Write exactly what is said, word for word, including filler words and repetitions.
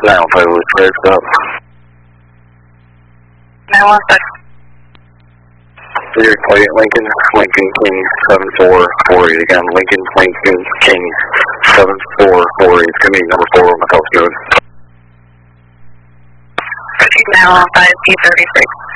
Now, five was cleared up. nine one six. Clear, quiet, Lincoln, Lincoln King, seven four four eight. Again, Lincoln, Lincoln King, seven four four eight. It's going to be number four on the house road. Proceed now on five P thirty-six.